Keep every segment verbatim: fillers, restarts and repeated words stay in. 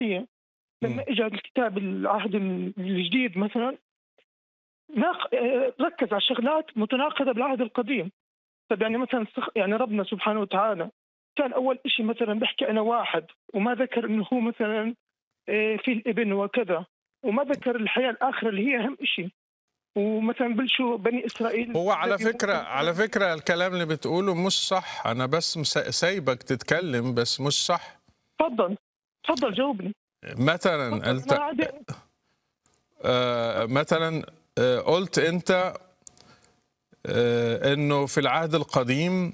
المسيحية لما إمم. اجى الكتاب العهد الجديد مثلا ناق... آه، ركز على شغلات متناقضة بالعهد القديم. طب يعني مثلا سخ- يعني ربنا سبحانه وتعالى كان أول شيء مثلا بيحكي أنا واحد، وما ذكر إنه هو مثلا آه، في الابن وكذا، وما ذكر الحياة الآخرة اللي هي أهم شيء. ومثلا بلشوا بني إسرائيل هو على فكرة بيموتوا على مثلا. فكرة الكلام اللي بتقوله مش صح، أنا بس مس- سايبك تتكلم بس مش صح. تفضل تفضل جاوبني. مثلا تفضل أنا قلت عادي. آه، مثلا آه، قلت أنت آه، إنه في العهد القديم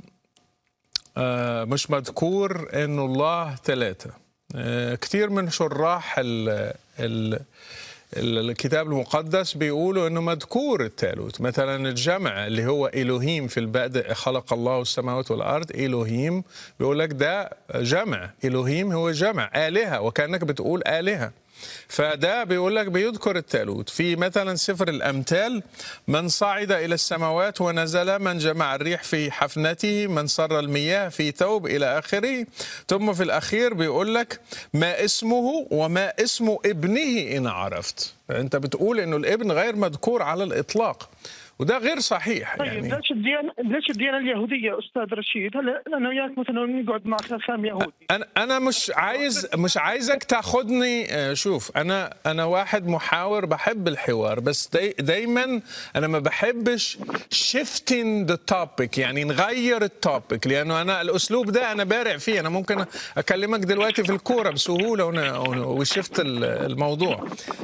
آه، مش مذكور إنه الله ثلاثة. آه، كتير من شراح ال ال ال- الكتاب المقدس بيقولوا انه مذكور الثالوث، مثلا الجمع اللي هو الوهيم في البدء خلق الله السماوات والارض، الوهيم بيقول لك ده جمع، الوهيم هو جمع الهه، وكانك بتقول الهه، فده بيقول لك بيذكر الثالوث. في مثلا سفر الامثال من صعد الى السماوات ونزل، من جمع الريح في حفنته، من سر المياه في ثوب، الى اخره. ثم في الاخير بيقول لك ما اسمه وما اسم ابنه ان عرفت. فانت بتقول انه الابن غير مذكور على الاطلاق، وده غير صحيح طيب يعني. ليش الديانة ليش الديانة اليهودية أستاذ رشيد؟ هلا أنا وياك مثلا نقعد مع خام يهودي. انا انا مش عايز مش عايزك تاخدني. آه، شوف، انا انا واحد محاور بحب الحوار، بس داي دايما انا ما بحبش shifting the topic، يعني نغير التوبيك، لانه انا الاسلوب ده انا بارع فيه. انا ممكن اكلمك دلوقتي في الكوره بسهوله ون- وشفت ال- الموضوع.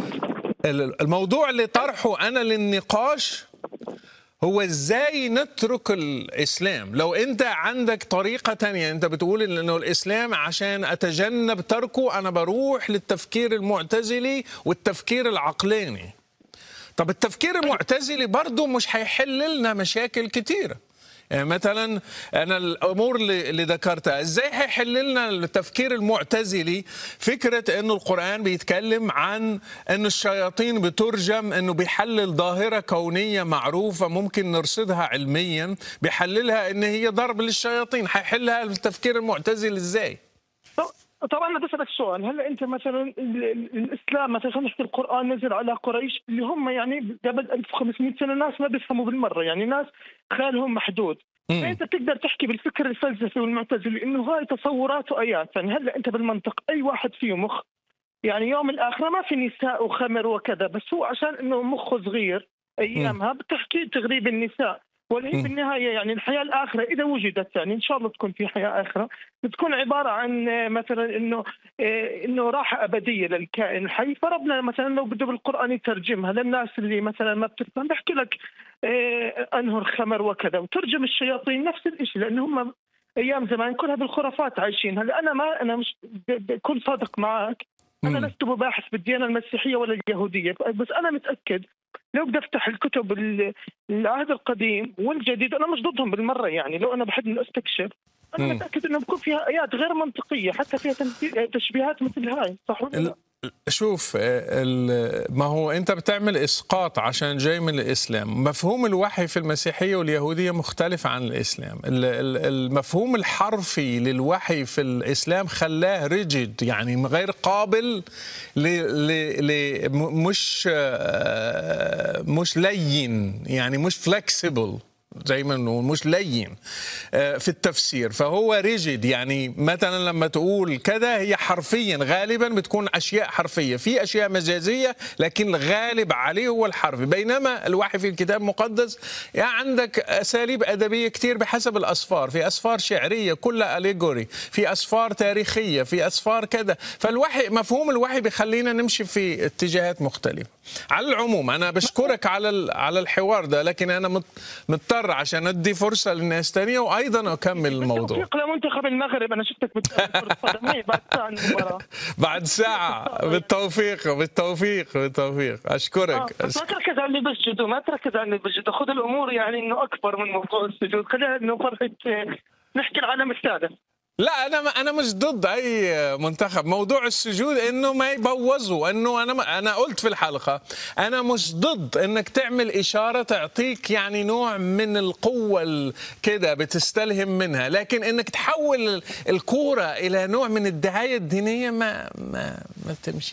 ال- الموضوع اللي طرحه انا للنقاش هو ازاي نترك الاسلام. لو انت عندك طريقة تانية، انت بتقول انه الاسلام عشان اتجنب تركه انا بروح للتفكير المعتزلي والتفكير العقلاني. طب التفكير المعتزلي برضه مش هيحل لنا مشاكل كتيرة. يعني مثلا انا الامور اللي اللي ذكرتها ازاي هيحل لنا التفكير المعتزلي فكره انه القران بيتكلم عن انه الشياطين بترجم، انه بيحلل ظاهره كونيه معروفه ممكن نرصدها علميا، بيحللها ان هي ضرب للشياطين، هيحلها التفكير المعتزلي ازاي؟ طبعا انا بسالك سؤال، هلا انت مثلا ال- ال- الاسلام مثلا خلينا نحكي القران نزل على قريش اللي هم يعني قبل ألف وخمسمئة سنه، ناس ما بيفهموا بالمره، يعني ناس خيالهم محدود. امم فانت بتقدر تحكي بالفكر الفلسفي والمعتزلي انه هاي تصورات وايات. يعني هلا انت بالمنطق اي واحد فيه مخ، يعني يوم الاخره ما في نساء وخمر وكذا، بس هو عشان انه مخه صغير امم ايامها بتحكي تغريب النساء. ولا هي بالنهايه يعني الحياه الاخره اذا وجدت، يعني ان شاء الله تكون في حياه اخره، بتكون عباره عن آه، مثلا انه آه، انه راحه ابديه للكائن الحي. فربنا مثلا لو بده بالقران يترجمها للناس اللي مثلا ما بتفهم، بحكي لك آه، انهر خمر وكذا، وترجم الشياطين نفس الشيء، لان هم ايام زمان كلها بالخرافات عايشين. هلا انا ما انا مش ب- بكون صادق معك، أنا امم لست مباحث بالديانة المسيحية ولا اليهودية، بس أنا متأكد لو بدي أفتح الكتب ال- العهد القديم والجديد أنا مش ضدهم بالمرة. يعني لو أنا بحب إني أستكشف، أنا امم متأكد إنه بكون فيها آيات غير منطقية، حتى فيها تمثيل- تشبيهات مثل هاي، صح ولا ال- لا؟ شوف، ال- ما هو انت بتعمل اسقاط عشان جاي من الاسلام. مفهوم الوحي في المسيحيه واليهوديه مختلف عن الاسلام. ال- ال- المفهوم الحرفي للوحي في الاسلام خلاه ريجيد، يعني غير قابل ل ل ل م- مش آه، مش لين، يعني مش فلكسبل زي ما نقول، مش لين آه، في التفسير. فهو ريجيد، يعني مثلا لما تقول كذا هي حرفيا غالبا بتكون اشياء حرفيه، في اشياء مجازيه لكن الغالب عليه هو الحرفي. بينما الوحي في الكتاب المقدس يعني عندك اساليب ادبيه كتير بحسب الاسفار، في اسفار شعريه كلها اليجوري، في اسفار تاريخيه، في اسفار كذا. فالوحي، مفهوم الوحي بيخلينا نمشي في اتجاهات مختلفه. على العموم انا بشكرك على ال- على الحوار ده، لكن انا مت- مضطر عشان ادي فرصه للناس تانية وايضا اكمل الموضوع. بالتوفيق لمنتخب المغرب، أنا شفتك بتلعب كرة قدم هي بعد ساعة المباراة. بعد بالتوفيق إن ساعه، شاء الله يعني. بالتوفيق بالتوفيق بالتوفيق، اه اشكرك بس ما أشك... تركز على اللي بسجدوا، ما تركز على اللي بسجدوا، خذ الامور يعني انه اكبر من موضوع السجود، خليها انه فرحه آه، نحكي العالم الثالث. لا انا انا مش ضد اي منتخب. موضوع السجود انه ما يبوظوا، انه انا انا قلت في الحلقه انا مش ضد انك تعمل اشاره تعطيك يعني نوع من القوه كده بتستلهم منها، لكن انك تحول الكوره الى نوع من الدعايه الدينيه ما ما ما تمشي.